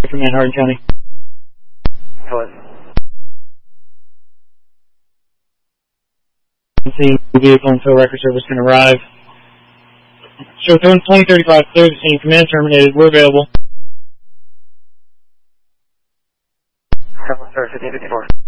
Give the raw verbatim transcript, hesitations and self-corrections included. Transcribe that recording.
Command Hardin County. Hello. Scene vehicle until record service can arrive. Show twenty thirty-five clear the scene. Command terminated. We're available. Hello, sir. fifteen fifty-four.